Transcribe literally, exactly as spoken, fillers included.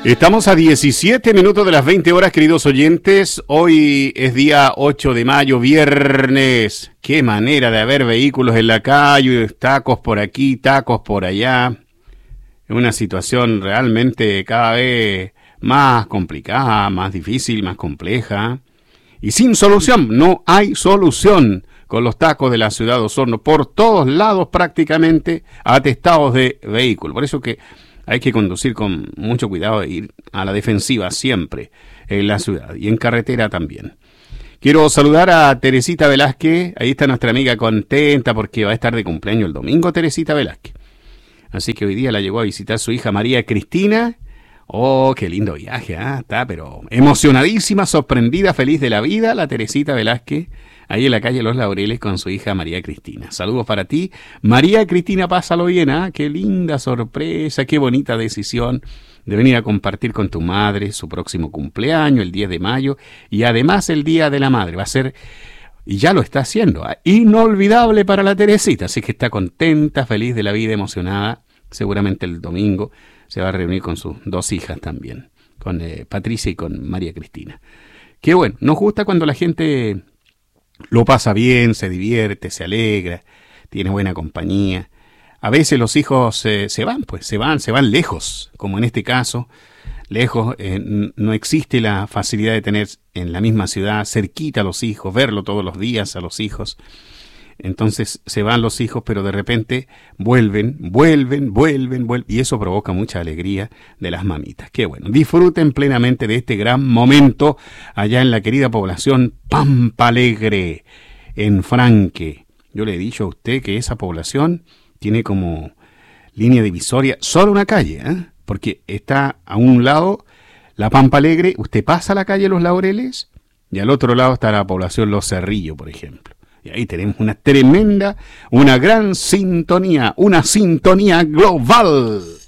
Estamos a diecisiete minutos de las veinte horas, queridos oyentes. Hoy es día ocho de mayo, viernes. Qué manera de haber vehículos en la calle, tacos por aquí, tacos por allá. Es una situación realmente cada vez más complicada, más difícil, más compleja. Y sin solución, no hay solución con los tacos de la ciudad de Osorno. Por todos lados prácticamente atestados de vehículos. Por eso que hay que conducir con mucho cuidado e ir a la defensiva siempre en la ciudad y en carretera también. Quiero saludar a Teresita Velázquez. Ahí está nuestra amiga contenta porque va a estar de cumpleaños el domingo, Teresita Velázquez. Así que hoy día la llegó a visitar su hija María Cristina. Oh, qué lindo viaje, ¿ah? ¿eh? Está, pero emocionadísima, sorprendida, feliz de la vida, la Teresita Velázquez, ahí en la calle Los Laureles con su hija María Cristina. Saludos para ti, María Cristina, pásalo bien, ¿ah? ¿eh? Qué linda sorpresa, qué bonita decisión de venir a compartir con tu madre su próximo cumpleaños, el diez de mayo, y además el Día de la Madre. Va a ser, y ya lo está haciendo, ¿eh? Inolvidable para la Teresita, así que está contenta, feliz de la vida, emocionada. Seguramente el domingo se va a reunir con sus dos hijas también, con eh, Patricia y con María Cristina. Qué bueno, nos gusta cuando la gente lo pasa bien, se divierte, se alegra, tiene buena compañía. A veces los hijos eh, se van, pues se van, se van lejos, como en este caso, lejos. Eh, no existe la facilidad de tener en la misma ciudad, cerquita a los hijos, verlo todos los días a los hijos. Entonces se van los hijos, pero de repente vuelven, vuelven, vuelven, vuelven, y eso provoca mucha alegría de las mamitas. Qué bueno, disfruten plenamente de este gran momento allá en la querida población Pampa Alegre, en Franque. Yo le he dicho a usted que esa población tiene como línea divisoria solo una calle, ¿eh? Porque está a un lado la Pampa Alegre, usted pasa la calle Los Laureles, y al otro lado está la población Los Cerrillos, por ejemplo. Y ahí tenemos una tremenda, una gran sintonía, una sintonía global.